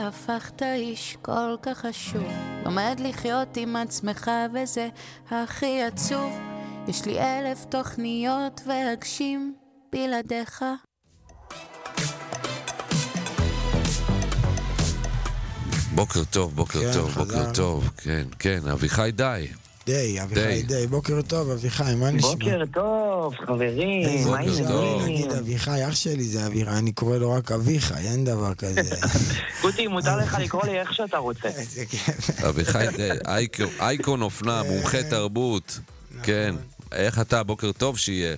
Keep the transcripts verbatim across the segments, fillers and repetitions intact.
הפכת איש כל כך חשוב, לומד לחיות עם עצמך וזה הכי עצוב. יש לי אלף תוכניות ואגשים בלעדיך. בוקר טוב, בוקר כן, טוב, חזר. בוקר טוב, כן, כן, אביחי די. די, אביחי, די. בוקר טוב, אביחי, מה נשמע? בוקר טוב, חברים, איזה מה בוקר טוב. העניינים? נגיד אביחי, אח שלי זה אביחי, אני קורא לו רק אביחי, אין דבר כזה. קוטי, מותר לך לקרוא לי איך שאתה רוצה. איזה כיף. אביחי די, אייקון- אייקון אופנה, מומחה תרבות, כן. איך אתה? בוקר טוב שיהיה.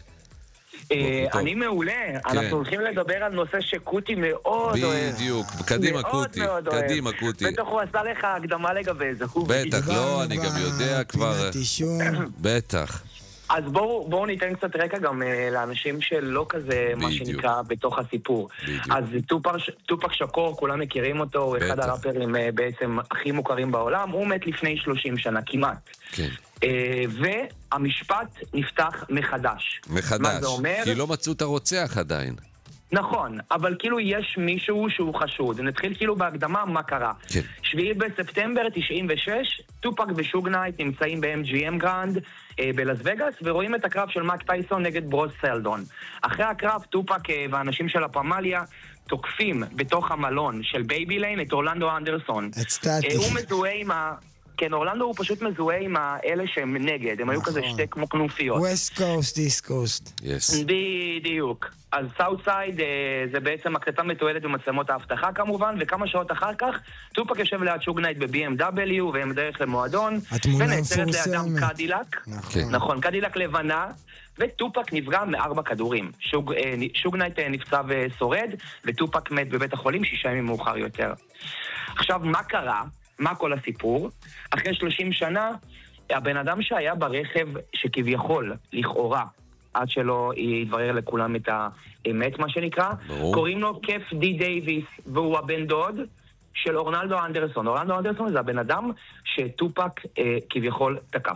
אה, טוב. אני מעולה, אנחנו הולכים לדבר על נושא שקוטי מאוד אוהב. בדיוק, קדימה מאוד קוטי, מאוד אוהב. קדימה קוטי. בטח הוא עשה לך הקדמה לגבי זה. הוא בדיוק. בטח, לא, אני גם יודע כבר, פינת אישום. בטח. אז בואו בואו ניתן קצת רקע גם אה, לאנשים שלא כזה, מה בדיוק. שנקרא, בתוך הסיפור. בדיוק. אז טופק, טופק שקור, כולם מכירים אותו, הוא אחד בטח. הראפרים אה, בעצם הכי מוכרים בעולם, הוא מת לפני שלושים שנה, כמעט. כן. אה, והמשפט נפתח מחדש. מה מחדש, זה אומר? כי לא מצאו את הרוצח עדיין. נכון, אבל כאילו יש מישהו שהוא חשוד. נתחיל כאילו בהקדמה מה קרה. כן. שביעי בספטמבר תשעים ושש, טופק ושוג נייט נמצאים ב-אם ג'י אם גרנד אה, בלס וגאס, ורואים את הקרב של מק טייסון נגד ברוס סלדון. אחרי הקרב, טופק אה, והאנשים של הפמליה תוקפים בתוך המלון של בייבי ליין את אורלנדו אנדרסון. אצטעתי. אה, הוא מזוהה עם ה... כן, אורלנדו הוא פשוט מזוהה עם האלה שהם נגד, הם היו נכון. כזה שתי כמו כנופיות. ווסט קוסט, איסט קוסט. יס. בדיוק. אז סאוטסייד זה בעצם הקלטה מתועדת במצלמות האבטחה כמובן, וכמה שעות אחר כך טופק יושב ליד שוג נייט ב-בי אם דאבליו והם דרך למועדון, התמונה ונעצרת לידם מפורסמת. קדילק, נכון. נכון, קדילק לבנה, וטופק נפגע מארבע כדורים. שוג, אה, שוג נייט אה, נפצע ושורד, וטופק מת בבית החולים שישה ימים מאוחר יותר. עכשיו, מה קרה? מה כל הסיפור? אחרי שלושים שנה, הבן אדם שהיה ברכב שכביכול, לכאורה, עד שלא יתברר לכולם את האמת, מה שנקרא, ברור. קוראים לו קף די דייביס, והוא הבן דוד של אורלנדו אנדרסון. אורלנדו אנדרסון זה הבן אדם שטופק אה, כביכול תקף.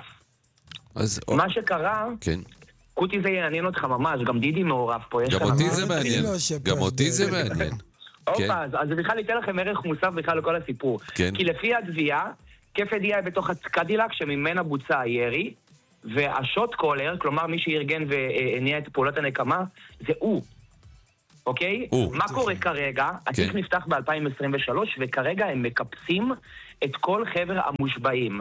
אז, מה שקרה, כן. קוטי זה יעניין אותך ממש, גם דידי מעורב פה. יש גם לך- אותי זה אמרתי מעניין. לו שפה גם אותי זה הסבר. מעניין. כן. הופה, אז אז זה בכלל ייתן לכם ערך מוסף בכלל לכל הסיפור. כן. כי לפי התביעה, קף הדיע בתוך הקדילק שממנה בוצע הירי, והשוט קולר, כלומר מי שארגן והניע את פעולת הנקמה, זה הוא. אוקיי? הוא. מה קורה כרגע? התיק כן. נפתח ב-אלפיים עשרים ושלוש, וכרגע הם מקפצים את כל חבר המושבעים.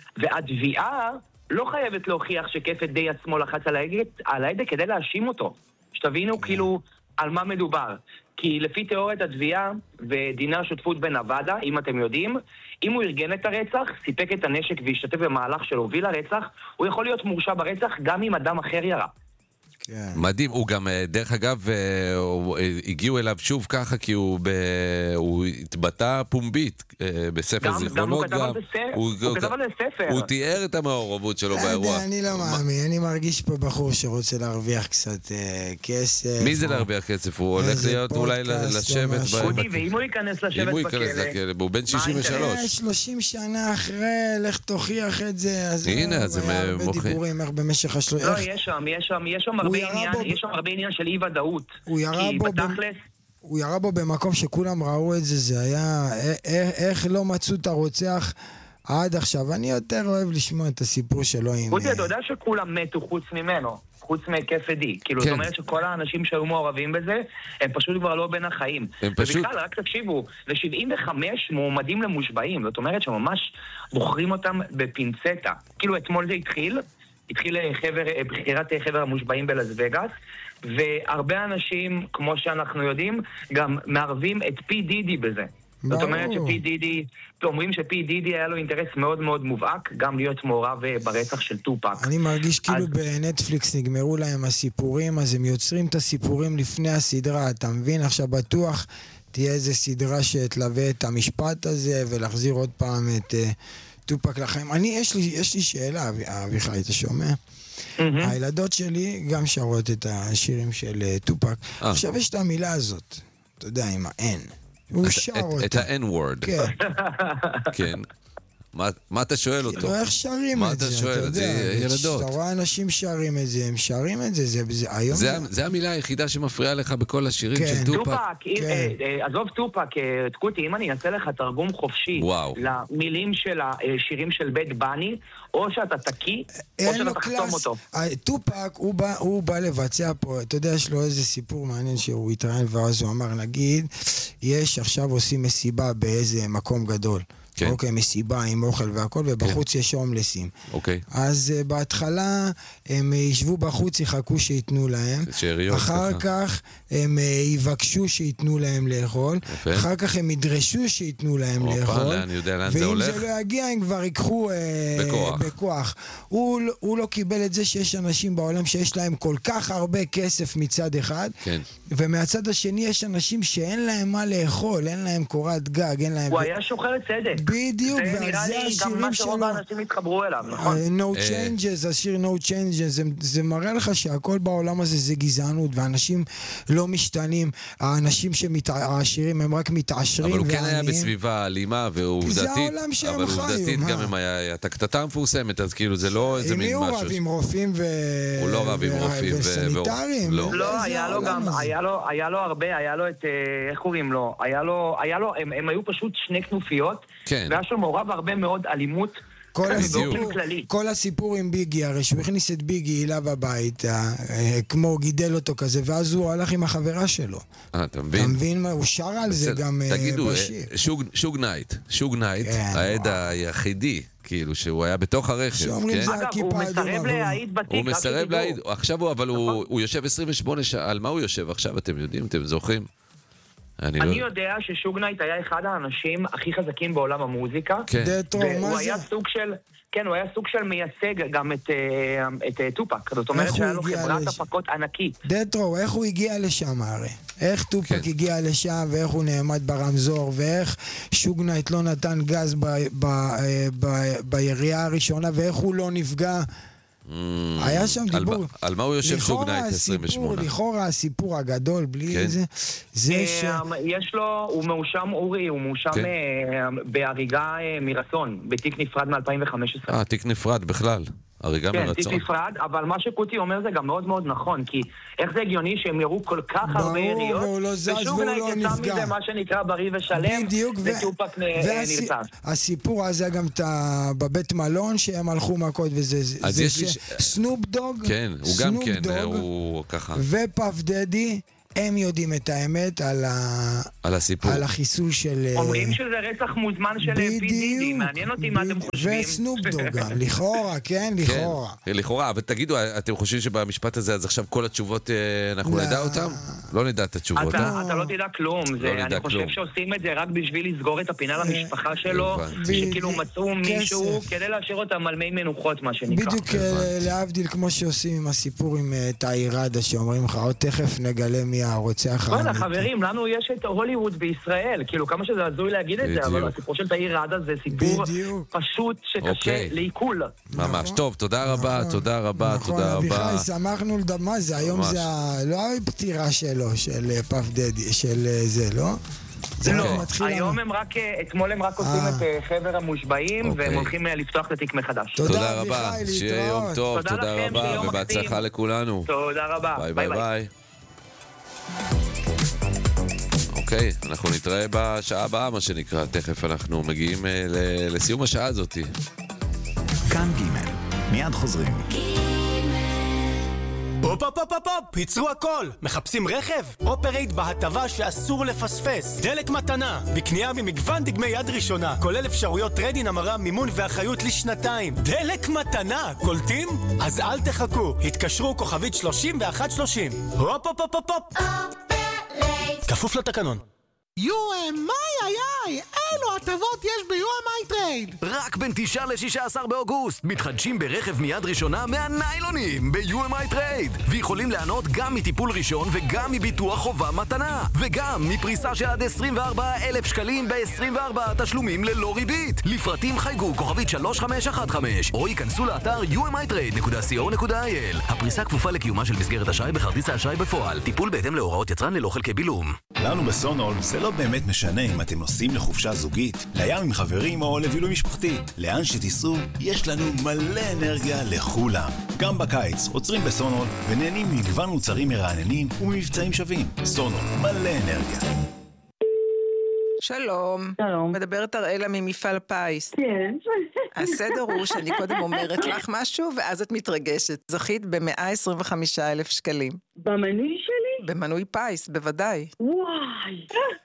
והתביעה לא חייבת להוכיח שקף די עצמו לחץ על ההדק, על ההדק כדי להאשים אותו. שתבינו כאילו על מה מדובר. כי לפי תיאוריית התביעה ודיני השותפות בנבדה, אם אתם יודעים, אם הוא ארגן את הרצח, סיפק את הנשק והשתתף במהלך של הוביל הרצח, הוא יכול להיות מורשע ברצח גם אם אדם אחר ירה. כן. מדהים, הוא גם, אה, דרך אגב, אה, הוא- אה, הגיעו אליו שוב ככה, כי הוא ב- הוא התבטא פומבית אה, בספר גם- גם הוא זיכרונות. כתב על זה ספר, הוא כתב על זה ספר. הוא תיאר את המעורבות שלו לא באירוע. יודע, אני לא מאמין, אני מרגיש פה בחור שרוצה להרוויח קצת אה, כסף. מי זה או- להרוויח כסף? הוא הולך איזה להיות אולי פודקאסט או לשבת משהו. ב- קודי, ואם הוא ייכנס אם לשבת הוא ייכנס בכלא, לכלא, הוא בן מה שישים ושלוש. האינטרס? אה, שלושים שנה אחרי, לך תוכיח את זה. אז הנה, הוא אז הם, היה אה, הרבה מוכרים. דיבורים, איך במשך השלושים... לא, יש שם, יש שם, יש שם הרבה ירה עניין, בו ב- יש שם הרבה עניין של אי ודאות. הוא ירה כי בו ב- בתכלס, הוא ירה בו במקום שכולם ראו את זה, זה היה... א- א- איך לא מצאו את הרוצח עד עכשיו. אני יותר אוהב לשמוע את הסיפור שלו עם... קודי, אה, אתה יודע שכולם מתו חוץ ממנו, חוץ מכף עדי. כאילו, כן. זאת אומרת שכל האנשים שהיו מעורבים בזה, הם פשוט כבר לא בין החיים. הם פשוט- ובכלל, רק תקשיבו, ל-שבעים וחמש מועמדים למושבעים, זאת אומרת שממש בוחרים אותם בפינצטה. כאילו, אתמול זה התחיל, התחיל חבר, בחירת חבר המושבעים בלס וגאס, והרבה אנשים, כמו שאנחנו יודעים, גם מערבים את פי דידי בזה. זאת ברור. אומרת שפי דידי, אומרים שפי דידי היה לו אינטרס מאוד מאוד מובהק, גם להיות מעורב אה, ברצח של טופק. אני מרגיש כאילו אז- בנטפליקס נגמרו להם הסיפורים, אז הם יוצרים את הסיפורים לפני הסדרה, אתה מבין? עכשיו בטוח תהיה איזה סדרה שתלווה את המשפט הזה, ולהחזיר עוד פעם את uh, טופק לחיים. אני, יש לי, יש לי שאלה, אבי- אביחי, אתה שומע? מהמם. הילדות שלי גם שרות את השירים של uh, טופק. אה. עכשיו יש את המילה הזאת, אתה יודע, עם ה-N. הוא שר את- את אותה. ה-N-word. כן. כן. מה, מה אתה שואל אותו? כאילו, איך שרים מה את זה? אתה שואל? יודע, זה ילדות. אתה רואה אנשים שרים את זה, הם שרים את זה, זה, זה היום... זה, זה המילה היחידה שמפריעה לך בכל השירים כן. של טופק. טופק, אם, כן. אה, אה, עזוב טופק, אה, תקותי, אם אני אעשה לך תרגום חופשי וואו. למילים של השירים של בית בני, או שאתה תקי, או אין שאתה לו תחתום קלאס. אותו. טופק, הוא בא, הוא בא לבצע פה, אתה יודע, יש לו איזה סיפור מעניין שהוא התראיין, ואז הוא אמר, נגיד, יש עכשיו עושים מסיבה באיזה מקום גדול. כן. אוקיי, מסיבה עם אוכל והכל, ובחוץ יש הומלסים. אוקיי. אז uh, בהתחלה הם ישבו בחוץ, יחכו שיתנו להם. שאריות, אחר ככה. כך הם uh, יבקשו שיתנו להם לאכול. יפה. אחר כך הם ידרשו שיתנו להם אופה, לאכול. לאן, אני יודע לאן זה ואם הולך? זה לא יגיע, הם כבר ייקחו uh, בכוח. בכוח. הוא, הוא לא קיבל את זה שיש אנשים בעולם שיש להם כל כך הרבה כסף מצד אחד, כן. ומהצד השני יש אנשים שאין להם מה לאכול, אין להם קורת גג, אין להם... הוא היה שוחר צדק. בדיוק, זה ועל נראה זה לי גם השירים מה שלו. שרוב האנשים התחברו אליו, נכון? No changes, השיר No changes, זה, זה מראה לך שהכל בעולם הזה זה גזענות, ואנשים לא משתנים, האנשים שהשירים הם רק מתעשרים. אבל הוא כן היה ועניים. בסביבה אלימה ועובדתית. זה העולם שהם אבל חיו, עובדתית מה? גם אם היה את הקטטה המפורסמת, אז כאילו זה לא איזה עם מי מין הוא משהו. רב? עם רופאים ו... הוא לא רב עם ו- רופאים ו- וסניטרים? לא. לא, איזה היה לו העולם גם, הזה? היה לו, היה לו הרבה, היה לו את, אה, איך קוראים לו? היה לו, היה לו, הם, הם היו פשוט שני כנופיות, כן. והיה שם מעורב הרבה מאוד אלימות, כל באופן הסיפור, כללי. כל הסיפור עם ביגי, הרי שהוא הכניס את ביגי אליו הביתה, אה, כמו גידל אותו כזה, ואז הוא הלך עם החברה שלו. אה, אתה מבין? אתה מבין מה? הוא שר על זה בסדר. גם אה, תגידו, בשיר. אה, שוג, שוג נייט, שוג נייט, כן, העד וואו. היחידי, כאילו שהוא היה בתוך הרכב, שאומרים כן? זה אגב, הכיפה הוא האדומה, מסרב והוא- להעיד בתיק, הוא רק מסרב שתדעו. להעיד, עכשיו הוא, אבל הוא, הוא יושב עשרים ושמונה שעה, על מה הוא יושב עכשיו, אתם יודעים, אתם זוכרים? אני אני לא... יודע ששוג נייט היה אחד האנשים הכי חזקים בעולם המוזיקה, כן. דטרו, מה והוא זה? היה סוג של, כן, הוא היה סוג של מייצג גם את, אה, את אה, טופק, זאת אומרת איך שהיה הוא לו הגיע חברת לש- הפקות ענקית. דטרו, איך הוא הגיע לשם הרי? איך טופק כן. הגיע לשם, ואיך הוא נעמד ברמזור, ואיך שוג נייט לא נתן גז ב- ב- אה, ב- בירייה הראשונה, ואיך הוא לא נפגע. היה שם על דיבור. מה- על מה הוא יושב שוג לכאורה נייט הסיפור- עשרים ושמונה? לכאורה הסיפור הגדול, בלי כן. זה, זה ש... אה, יש לו, הוא מאושם, אורי, הוא מאושם כן. אה, בהריגה אה, מרצון, בתיק נפרד מ-אלפיים וחמש עשרה. אה, תיק נפרד בכלל, הריגה כן, מרצון. תיק נפרד, אבל מה שקוטי אומר זה גם מאוד מאוד נכון, כי איך זה הגיוני שהם יראו כל כך ברור, הרבה יריות, והוא לא זז ושוב והוא נייט לא יצא נפגע. מזה מה שנקרא בריא ושלם, בדיוק, ו- וטופק נ- והסי- נרצח. הסיפור הזה גם את ה- בבית מלון שהם הלכו מכות וזה, זה- אז זה יש לי ש- ש- סנופ דוג, כן, הוא גם סנופ כן, דוג הוא ככה, ופאף דדי, הם יודעים את האמת על, ה... על הסיפור. על החיסול של... אומרים שזה רצח מוזמן של פי דידי, מעניין אותי מה אתם בדיוק. חושבים. וסנופ דוג גם, לכאורה, כן, כן, לכאורה. לכאורה, אבל תגידו, אתם חושבים שבמשפט הזה, אז עכשיו כל התשובות, אה, אנחנו לא. נדע אותם? לא נדע את התשובות, אה? אתה, אתה לא תדע כלום, זה, נדע אני חושב כלום. שעושים את זה רק בשביל לסגור את הפינה למשפחה שלו, הבנתי. שכאילו מצאו מישהו כדי להשאיר אותם על מי מנוחות, מה שנקרא. בדיוק אה, להבדיל כמו שעושים עם הסיפור עם אה, תאי ראדה, שאומרים לך, עוד תכף נגלה מי הרוצח וואלה, האמיתי. חברים, לנו יש את הוליווד בישראל, כאילו כמה שזה הזוי להגיד את זה, בדיוק. אבל הסיפור של תאי ראדה זה סיפור בדיוק. פשוט שקשה אוקיי. לעיכול. ממש. נכון. טוב, תודה רבה, נכון, תודה רבה, נכון, תודה רבה. אביחי, שמחנו לדעת, מה זה, היום ממש. זה ה... לא הפטירה שלו, של אה, פאף דדי, של אה, זה, לא? זה לא, רק מתחיל היום לנו. הם רק, אה, אתמול הם רק עושים אה. את אה, חבר המושבעים, אוקיי. והם הולכים אה, לפתוח את התיק מחדש. תודה, תודה רבה, אביחי, שיהיה להתראות. יום טוב, תודה תודה לכם, שיהיה רבה, יום ובהצלחה מקסים. לכולנו. תודה רבה. ביי ביי ביי. אוקיי, אנחנו נתראה בשעה הבאה, מה שנקרא. תכף אנחנו מגיעים אה, ל- לסיום השעה הזאת. כאן ג' מיד חוזרים. הופ הופ הופ הופ הופ, ייצרו הכל. מחפשים רכב? אופרייט בהטבה שאסור לפספס. דלק מתנה, בקנייה ממגוון דגמי יד ראשונה, כולל אפשרויות טריידין, המרה, מימון ואחריות לשנתיים. דלק מתנה, קולטים? אז אל תחכו, התקשרו כוכבית שלושים ואחת שלושים. הופ הופ הופ הופ הופ. כפוף לתקנון. יו אם איי איי איי, אילו הטבות יש ב-יו אם איי טרייד. רק בין תשעה ל-שישה עשר באוגוסט מתחדשים ברכב מיד ראשונה מהניילונים ב-יו אם איי טרייד, ויכולים ליהנות גם מטיפול ראשון וגם מביטוח חובה מתנה, וגם מפריסה של עד עשרים וארבעה אלף שקלים ב-עשרים וארבעה תשלומים ללא ריבית. לפרטים חייגו כוכבית שלוש חמש אחת חמש או ייכנסו לאתר יו אם איי טרייד נקודה סי או נקודה איי אל. הפריסה כפופה לקיומה של מסגרת אשראי בכרטיס האשראי בפועל. טיפול בהתאם להוראות יצרן ללא חלקי בילום. לנו בסונול זה לא באמת משנה אם אתם נוסעים לחופשה זוגית, לים עם חברים או לבילוי משפחתי. לאן שתיסעו, יש לנו מלא אנרגיה לכולם. גם בקיץ עוצרים בסונול ונהנים ממגוון מוצרים מרעננים וממבצעים שווים. סונול, מלא אנרגיה. שלום. שלום. מדברת אראלה ממפעל פיס. כן. הסדר הוא שאני קודם אומרת לך משהו, ואז את מתרגשת. זכית ב-מאה עשרים וחמישה אלף שקלים. במנוי שלי? במנוי פיס, בוודאי. וואי.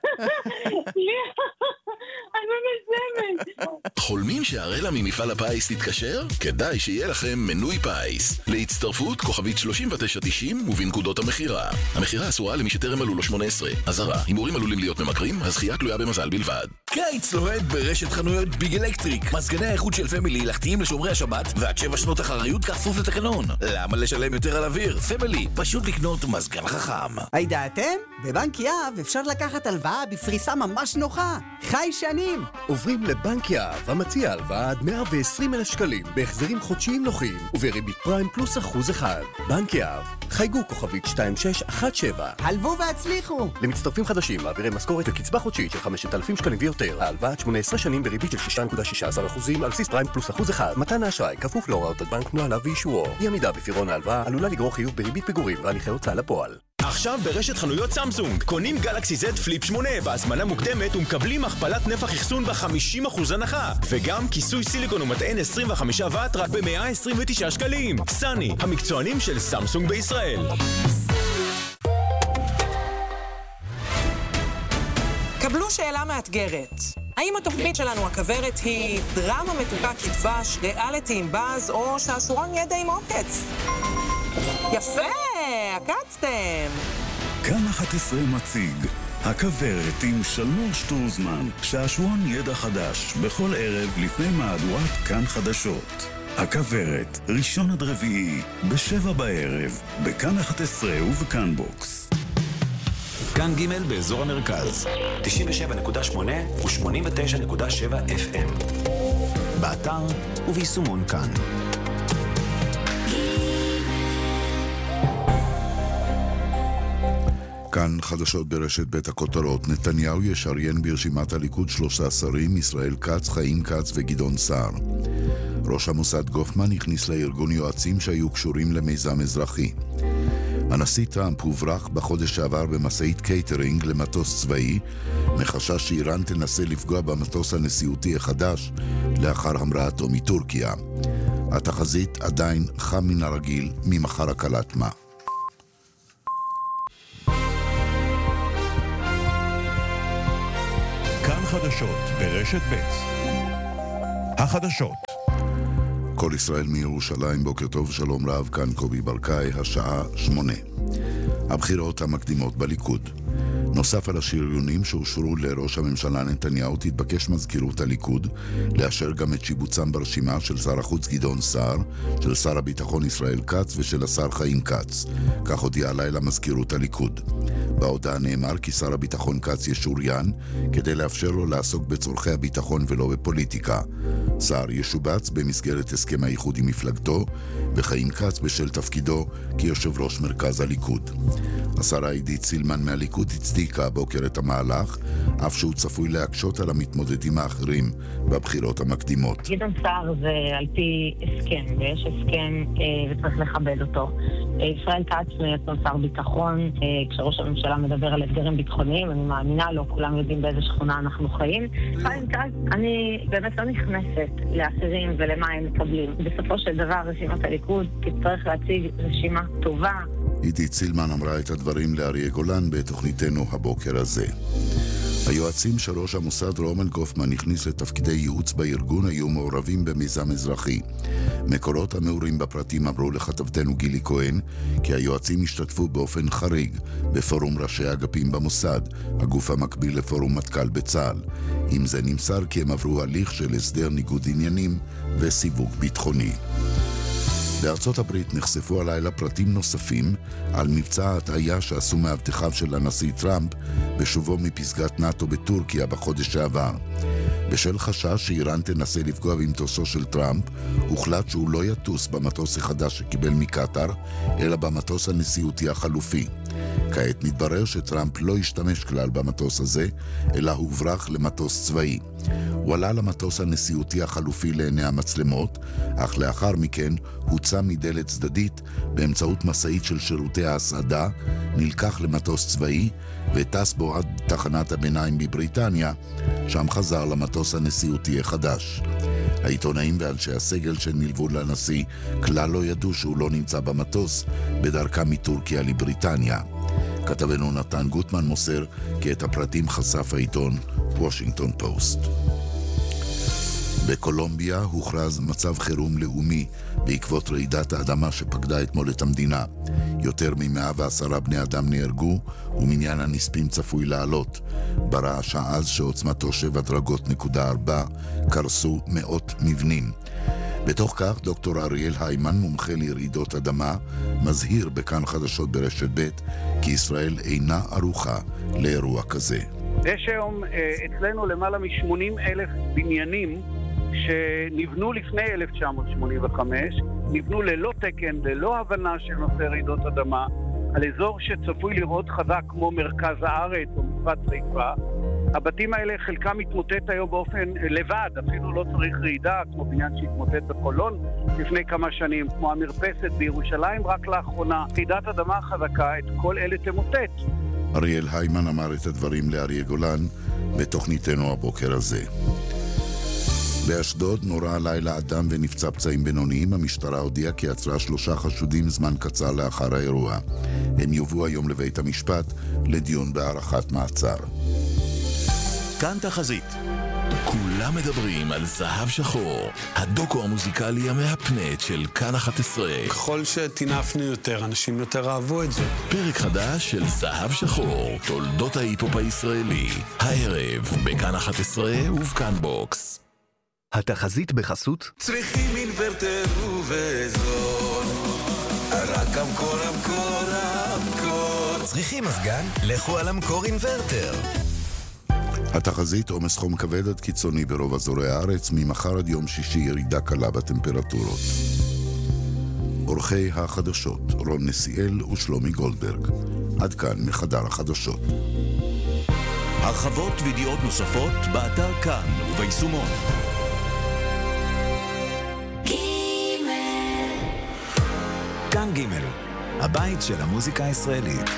אני ממזמת. חולמים שהראלה ממפעל הפיס תתקשר? כדאי שיהיה לכם מנוי פיס. להצטרפות כוכבית שלושים ותשע תשעים ובנקודות המחירה. המחירה אסורה למי שטרם מלאו לו שמונה עשרה. אזהרה, הימורים עלולים להיות ממכרים, הזכייה תלויה במזל בלבד. קיץ לוהט ברשת חנויות ביג אלקטריק. מזגני האיכות של פמילי הלכתיים לשומרי השבת ועד שבע שנות אחריות כפוף לתקנון. למה לשלם יותר על אוויר? פמילי, פשוט לקנות מזגן חכם. הידעתם? בבנק יהב אפשר לקחת הלוואה בפריסה ממש נוחה. חי שנים. עוברים לבנק יהב, המציע הלוואה עד מאה ועשרים אלף שקלים בהחזרים חודשיים נוחים ובריבית פריים פלוס אחוז אחד. בנק יהב, חייגו כוכבית שתיים שש אחת שבע. הלוו והצליחו. למצטרפים חדשים מעבירי משכורת וקצבה חודשית של חמשת אלפים שקלים ויותר. ההלוואה עד שמונה עשרה שנים בריבית של שש נקודה שש עשרה אחוז על בסיס פריים פלוס אחוז אחד. מתן האשראי כפוף להוראות הבנק, נוהליו ואישורו. אי עמידה בפירעון ההלוואה עלולה לגרור חיוב בריבית פיגורים והליכי הוצאה לפועל. עכשיו ברשת חנויות סמסונג, קונים גלקסי זד פליפ שמונה בהזמנה מוקדמת ומקבלים הכפלת נפח אחסון ב-חמישים אחוז הנחה, וגם כיסוי סיליקון ומטען עשרים וחמישה וואט רק ב-מאה עשרים ותשעה שקלים. סני, המקצוענים של סמסונג בישראל. קבלו שאלה מאתגרת. האם התוכנית שלנו הכברת היא דרמה מתוקה כדבש, ריאליטי עם באז או שעשורון ידע עם עוקץ? יפה, עקצתם. כאן אחת עשרה מציג הכברת עם שלמור שטרוזמן, שעשועון ידע חדש בכל ערב לפני מהדורת כאן חדשות. הכברת, ראשון עד רביעי בשבע בערב בכאן אחת עשרה ובכאן בוקס. כאן ג' באזור המרכז תשעים ושבע נקודה שמונה ו-שמונים ותשע נקודה שבע אף אם, באתר וביישומון כאן. כאן חדשות ברשת בית הכותרות. נתניהו ישריין ברשימת הליכוד שלושה שרים, ישראל כץ, חיים כץ וגדעון סער. ראש המוסד גופמן הכניס לארגון יועצים שהיו קשורים למיזם אזרחי. הנשיא טראמפ הוברח בחודש שעבר במסעית קייטרינג למטוס צבאי, מחשש שאיראן תנסה לפגוע במטוס הנשיאותי החדש לאחר המראתו מטורקיה. התחזית עדיין חם מן הרגיל, ממחר הקלת מה. כאן חדשות ברשת ב'. החדשות. כל ישראל מירושלים, בוקר טוב, שלום רב, כאן קובי ברקאי, השעה שמונה. הבחירות המקדימות בליכוד. נוסף על השריונים שאושרו לראש הממשלה נתניהו, תתבקש מזכירות הליכוד לאשר גם את שיבוצם ברשימה של שר החוץ גדעון סער, של שר הביטחון ישראל כץ ושל השר חיים כץ. כך הודיעה לילה מזכירות הליכוד. בהודעה נאמר כי שר הביטחון כץ ישוריין כדי לאפשר לו לעסוק בצורכי הביטחון ולא בפוליטיקה. סער ישובץ במסגרת הסכם האיחוד עם מפלגתו, וחיים כץ בשל תפקידו כיושב ראש מרכז הליכוד. השרה עידית סילמן מהליכוד הצדיקה הבוקר את המהלך, אף שהוא צפוי להקשות על המתמודדים האחרים בבחירות המקדימות. גדעון סער זה על פי הסכם, ויש הסכם וצריך לכבד אותו. ישראל כץ הוא שר ביטחון, כשראש הממשלה מדבר על אתגרים ביטחוניים, אני מאמינה לו, כולם יודעים באיזה שכונה אנחנו חיים. חיים כץ, אני באמת לא נכנסת לאחרים ולמה הם מקבלים. בסופו של דבר רשימת הליכוד תצטרך להציג רשימה טובה. עידית סילמן אמרה את הדברים לאריה גולן בתוכניתנו הבוקר הזה. היועצים של ראש המוסד רומן גופמן הכניס לתפקידי ייעוץ בארגון היו מעורבים במיזם אזרחי. מקורות המעורים בפרטים אמרו לכתבתנו גילי כהן כי היועצים השתתפו באופן חריג בפורום ראשי אגפים במוסד, הגוף המקביל לפורום מטכ"ל בצה"ל. עם זה נמסר כי הם עברו הליך של הסדר ניגוד עניינים וסיווג ביטחוני. בארצות הברית נחשפו הלילה פרטים נוספים על מבצע ההטעיה שעשו מאבטחיו של הנשיא טראמפ בשובו מפסגת נאטו בטורקיה בחודש שעבר. בשל חשש שאיראן תנסה לפגוע במטוסו של טראמפ, הוחלט שהוא לא יטוס במטוס החדש שקיבל מקטר, אלא במטוס הנשיאותי החלופי. כעת מתברר שטראמפ לא השתמש כלל במטוס הזה, אלא הוברח למטוס צבאי. הוא עלה למטוס הנשיאותי החלופי לעיני המצלמות, אך לאחר מכן הוצא מדלת צדדית באמצעות מסעית של שירותי ההסעדה, נלקח למטוס צבאי וטס בו עד תחנת הביניים בבריטניה, שם חזר למטוס הנשיאותי החדש. העיתונאים ואנשי הסגל שנלוו לנשיא כלל לא ידעו שהוא לא נמצא במטוס בדרכה מטורקיה לבריטניה. כתבנו נתן גוטמן מוסר כי את הפרטים חשף העיתון וושינגטון פוסט. בקולומביה הוכרז מצב חירום לאומי בעקבות רעידת האדמה שפקדה אתמול את המדינה. יותר מ-מאה ועשרה בני אדם נהרגו ומניין הנספים צפוי לעלות. ברעש העז שעוצמתו שבע דרגות נקודה ארבע קרסו מאות מבנים. בתוך כך דוקטור אריאל היימן, מומחה לרעידות אדמה, מזהיר בכאן חדשות ברשת ב' כי ישראל אינה ערוכה לאירוע כזה. יש היום אצלנו למעלה מ-שמונים אלף בניינים שנבנו לפני אלף תשע מאות שמונים וחמש, נבנו ללא תקן, ללא הבנה של נושא רעידות אדמה, על אזור שצפוי לראות חזק כמו מרכז הארץ או מפרץ חיפה. הבתים האלה חלקם מתמוטט היום באופן לבד, אפילו לא צריך רעידה, כמו בניין שהתמוטט בחולון לפני כמה שנים, כמו המרפסת בירושלים רק לאחרונה. רעידת אדמה חזקה, את כל אלה תמוטט. אריאל היימן אמר את הדברים לאריה גולן בתוכניתנו הבוקר הזה. באשדוד נורא הלילה אדם ונפצע פצעים בינוניים. המשטרה הודיעה כי עצרה שלושה חשודים זמן קצר לאחר האירוע. הם יובאו היום לבית המשפט לדיון בהארכת מעצר. כאן תחזית. כולם מדברים על זהב שחור, הדוקו המוזיקלי המהפנט של כאן אחת עשרה. ככל שתינפנו יותר, אנשים יותר אהבו את זה. פרק חדש של זהב שחור, תולדות ההיפופ הישראלי. הערב בכאן אחת עשרה ובכאן בוקס. התחזית בחסות צריכים אינוורטר ובזול, רק אמקור אמקור אמקור. צריכים מזגן? לכו על אמקור אינוורטר. התחזית עומס חום כבד עד קיצוני ברוב אזורי הארץ, ממחר עד יום שישי ירידה קלה בטמפרטורות. אורחי החדשות רון נסיאל ושלומי גולדברג. עד כאן מחדר החדשות. הרחבות וידיעות נוספות באתר כאן וביישומון. כאן ג' הבית של המוזיקה הישראלית.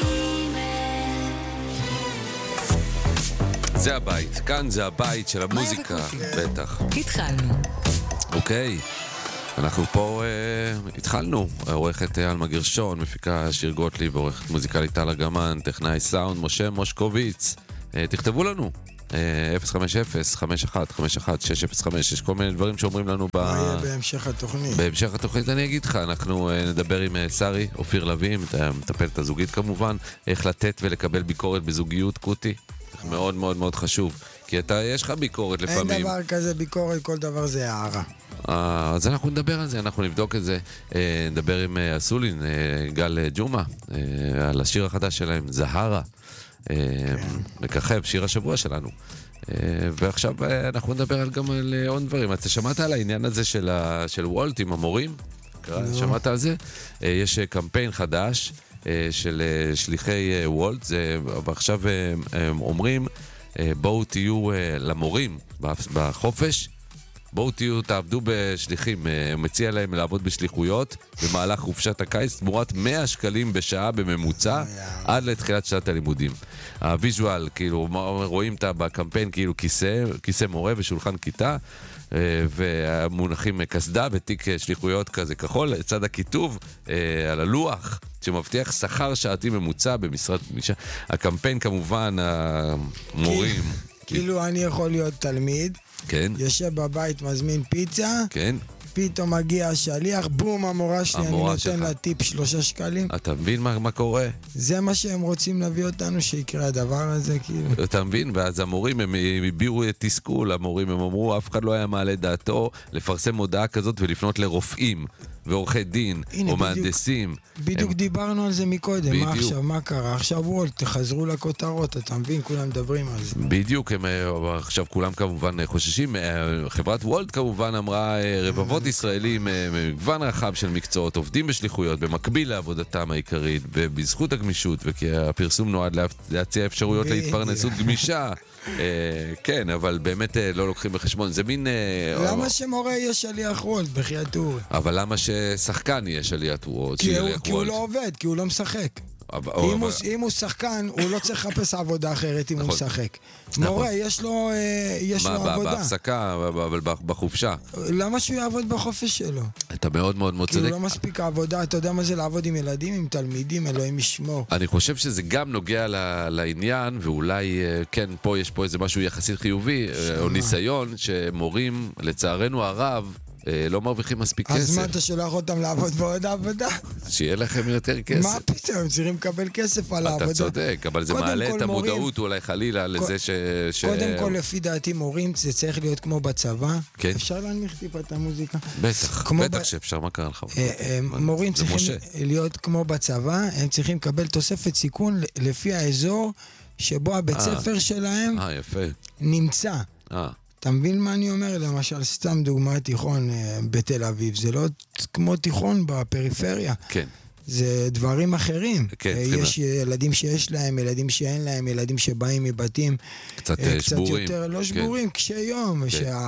זה הבית, כאן זה הבית של המוזיקה, בטח. התחלנו. אוקיי, אנחנו פה אה, התחלנו. עורכת אלמה גרשון, מפיקה שיר גוטליב, עורכת מוזיקלית טל ארגמן, טכנאי סאונד משה מושקוביץ. אה, תכתבו לנו אפס חמש אפס חמש אחת חמש אחת שש אפס חמש. יש כל מיני דברים שאומרים לנו ב... בהמשך התוכנית. בהמשך התוכנית אני אגיד לך, אנחנו נדבר עם שרי, אופיר לוי, מטפלת הזוגית כמובן, איך לתת ולקבל ביקורת בזוגיות. קוטי, מאוד מאוד מאוד חשוב, כי אתה, יש לך ביקורת לפעמים. אין דבר כזה ביקורת, כל דבר זה הערה. אז אנחנו נדבר על זה, אנחנו נבדוק את זה. נדבר עם אסולין, גל ג'ומה, על השיר החדש שלהם, זהרה. מככב, שיר השבוע שלנו. ועכשיו אנחנו נדבר גם על עוד דברים. אתה שמעת על העניין הזה של וולט עם המורים? שמעת על זה? יש קמפיין חדש של שליחי וולט, ועכשיו אומרים בואו תהיו למורים בחופש, בואו תהיו, תעבדו בשליחים. מציע להם לעבוד בשליחויות במהלך חופשת הקיץ תמורת מאה שקלים בשעה בממוצע עד לתחילת שנת הלימודים. הוויז'ואל, כאילו, רואים אותה בקמפיין כאילו כיסא, כיסא מורה ושולחן כיתה, והמונחים כסדה ותיק שליחויות כזה כחול, לצד הכיתוב על הלוח שמבטיח שכר שעתי ממוצע במשרד. הקמפיין כמובן, המורים... כאילו אני יכול להיות תלמיד, כן. יושב בבית, מזמין פיצה, כן. פתאום מגיע השליח, בום, המורה שלי, המורה אני נותן לה טיפ שלושה שקלים. אתה מבין מה, מה קורה? זה מה שהם רוצים להביא אותנו, שיקרה הדבר הזה, כאילו. אתה מבין? ואז המורים, הם הביאו תסכול, המורים, הם אמרו, אף אחד לא היה מעלה דעתו לפרסם הודעה כזאת ולפנות לרופאים ועורכי דין, או מהנדסים. בדיוק דיברנו על זה מקודם, מה עכשיו, מה קרה? עכשיו וולט, תחזרו לכותרות, אתה מבין? כולם מדברים על זה. בדיוק, עכשיו כולם כמובן חוששים. חברת וולט כמובן אמרה, רבבות ישראלים מגוון רחב של מקצועות, עובדים בשליחויות, במקביל לעבודתם העיקרית, ובזכות הגמישות, וכי הפרסום נועד להציע אפשרויות להתפרנסות גמישה. כן, אבל באמת לא לוקחים בחשבון. זה מין... למה שמורה יהיה שליח וולט בחייאת אורי? אבל למה ששחקן יהיה שליח וולט? כי הוא לא עובד, כי הוא לא משחק. אם הוא שחקן, הוא לא צריך לחפש עבודה אחרת אם הוא משחק. מורה, יש לו עבודה. בהפסקה, אבל בחופשה. למה שהוא יעבוד בחופש שלו? אתה מאוד מאוד מאוד צודק. כי הוא לא מספיק עבודה, אתה יודע מה זה לעבוד עם ילדים, עם תלמידים, אלוהים ישמור. אני חושב שזה גם נוגע לעניין, ואולי, כן, פה יש פה איזה משהו יחסית חיובי, או ניסיון, שמורים, לצערנו הרב, לא מרוויחים מספיק כסף. אז מה אתה שולח אותם לעבוד בעוד עבודה? שיהיה לכם יותר כסף. מה פתאום? הם צריכים לקבל כסף על העבודה. אתה צודק, אבל זה מעלה את המודעות אולי חלילה לזה ש... קודם כל, לפי דעתי, מורים, זה צריך להיות כמו בצבא. אפשר להנמיך טיפה את המוזיקה? בטח, בטח שאפשר, מה קרה לך? מורים צריכים להיות כמו בצבא, הם צריכים לקבל תוספת סיכון לפי האזור שבו הבית ספר שלהם נמצא. אה. אתה מבין מה אני אומר? למשל, סתם דוגמה תיכון בתל אביב, זה לא כמו תיכון בפריפריה. כן. זה דברים אחרים. כן, יש ילדים שיש להם, ילדים שאין להם, ילדים שבאים מבתים קצת שבורים. יותר, לא שבורים, קשי יום,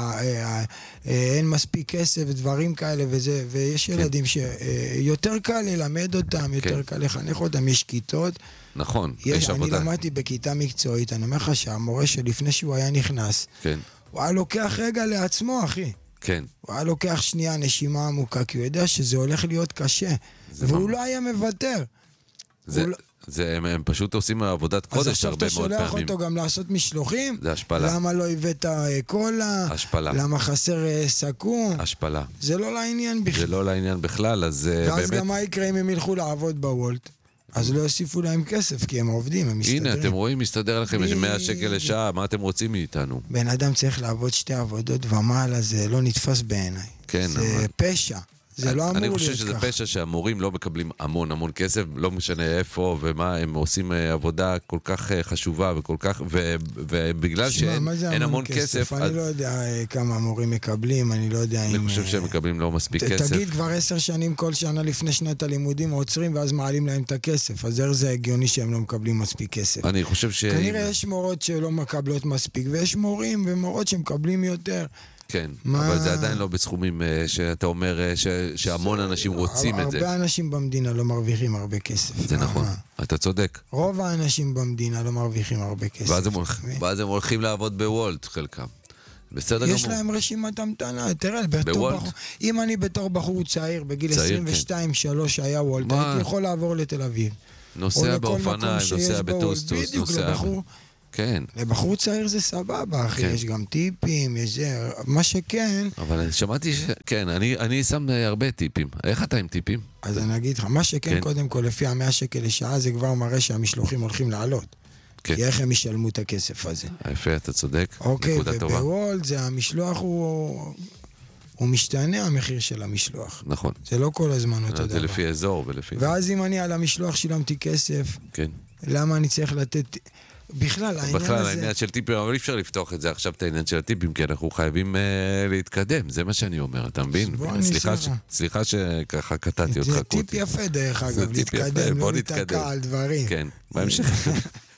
שאין מספיק כסף, דברים כאלה וזה, ויש ילדים שיותר קל ללמד אותם, יותר קל לחנך אותם, יש כיתות. נכון, יש עבודה. אני למדתי בכיתה מקצועית, אני אומר לך שהמורה שלפני שהוא היה נכנס, כן. הוא היה לוקח רגע לעצמו, אחי. כן. הוא היה לוקח שנייה נשימה עמוקה, כי הוא יודע שזה הולך להיות קשה. והוא לא היה מוותר. זה, זה, הם, הם פשוט עושים עבודת קודש הרבה מאוד פעמים. אז עכשיו אתה שולח אותו גם לעשות משלוחים? זה השפלה. למה לא הבאת קולה? השפלה. למה חסר סכו"ם? השפלה. זה לא לעניין בכלל. זה לא לעניין בכלל, אז ואז באמת... גם מה יקרה אם הם ילכו לעבוד בוולט? אז לא יוסיפו להם כסף, כי הם עובדים, הם מסתדרים. הנה, אתם רואים, מסתדר לכם, יש מאה שקל לשעה, מה אתם רוצים מאיתנו? בן אדם צריך לעבוד שתי עבודות ומעלה, זה לא נתפס בעיניי. כן, זה אבל... פשע. זה לא אמור להיות ככה. אני חושב שזה פשע שהמורים לא מקבלים המון המון כסף, לא משנה איפה ומה, הם עושים עבודה כל כך חשובה וכל כך, ובגלל שאין המון כסף... אני לא יודע כמה המורים מקבלים, אני לא יודע אם... אני חושב שהם מקבלים לא מספיק כסף. תגיד, כבר עשר שנים כל שנה לפני שנת הלימודים עוצרים ואז מעלים להם את הכסף, אז זה הגיוני שהם לא מקבלים מספיק כסף. אני חושב ש... כנראה יש מורות שלא מקבלות מספיק, ויש מורים ומורות שמקבלים יותר. כן, אבל זה עדיין לא בסכומים שאתה אומר שהמון אנשים רוצים את זה. הרבה אנשים במדינה לא מרוויחים הרבה כסף. זה נכון, אתה צודק. רוב האנשים במדינה לא מרוויחים הרבה כסף. ואז הם הולכים לעבוד בוולט, חלקם. בסדר גמור. יש להם רשימת המתנה, תראה, אם אני בתור בחור צעיר, בגיל עשרים ושתיים שלוש היה וולט, הייתי יכול לעבור לתל אביב. נוסע באופניים, נוסע בטוסטוס, נוסע... כן. לבחור צעיר זה סבבה, אחי, יש גם טיפים, יש זה, מה שכן... אבל שמעתי ש... כן, אני, אני שם הרבה טיפים. איך אתה עם טיפים? אז אני אגיד לך, מה שכן, קודם כל, לפי המאה שקל לשעה, זה כבר מראה שהמשלוחים הולכים לעלות. כי איך הם ישלמו את הכסף הזה. יפה, אתה צודק. אוקיי, ובוולט זה המשלוח הוא... הוא משתנה המחיר של המשלוח. נכון. זה לא כל הזמן אותו דבר. זה לפי אזור ולפי... ואז אם אני על המשלוח שילמתי כסף, כן. למה אני צריך לתת... בכלל, העניין הזה... בכלל, העניין של טיפים, אבל אי אפשר לפתוח את זה עכשיו, את העניין של הטיפים, כי אנחנו חייבים להתקדם, זה מה שאני אומר, אתה מבין? סליחה שככה קטעתי אותך. זה טיפ יפה דרך אגב, להתקדם, לא להתקע על דברים. כן, בהמשך.